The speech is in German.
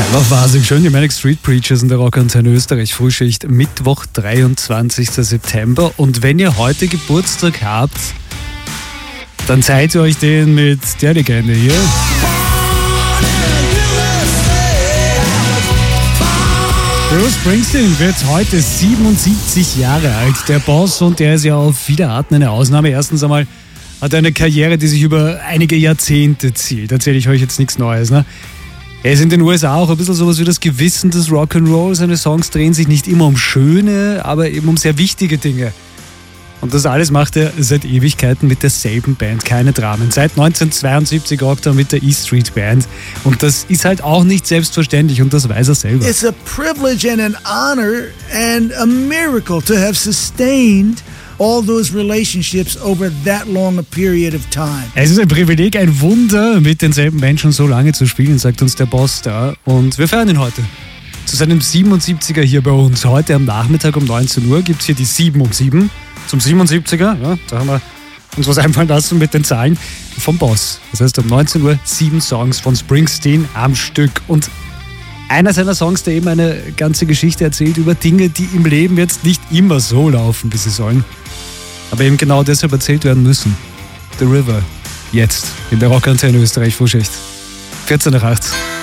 Einfach wahnsinnig schön, die Manic Street Preachers in der Rockantenne Österreich Frühschicht, Mittwoch, 23. September. Und wenn ihr heute Geburtstag habt, dann zeigt ihr euch den mit der Legende hier. Bruce Springsteen wird heute 77 Jahre alt. Der Boss, und der ist ja auf viele Arten eine Ausnahme. Erstens einmal hat er eine Karriere, die sich über einige Jahrzehnte zielt. Da erzähle ich euch jetzt nichts Neues, ne? Er ist in den USA auch ein bisschen sowas wie das Gewissen des Rock'n'Roll. Seine Songs drehen sich nicht immer um schöne, aber eben um sehr wichtige Dinge. Und das alles macht er seit Ewigkeiten mit derselben Band, keine Dramen. Seit 1972 rockt er mit der E Street Band. Und das ist halt auch nicht selbstverständlich und das weiß er selber. It's a privilege and an honor and a miracle to have sustained all those relationships over that long a period of time. Es ist ein Privileg, ein Wunder, mit denselben Menschen so lange zu spielen, sagt uns der Boss da. Und wir feiern ihn heute. Zu seinem 77er hier bei uns. Heute am Nachmittag um 19 Uhr gibt es hier die 7 um 7. Zum 77er, ja, da haben wir uns was einfallen lassen mit den Zahlen vom Boss. Das heißt um 19 Uhr 7 Songs von Springsteen am Stück. Und einer seiner Songs, der eben eine ganze Geschichte erzählt über Dinge, die im Leben jetzt nicht immer so laufen, wie sie sollen. Aber eben genau deshalb erzählt werden müssen. The River. Jetzt in der Rockantenne Österreich Frühschicht. 14 nach 8.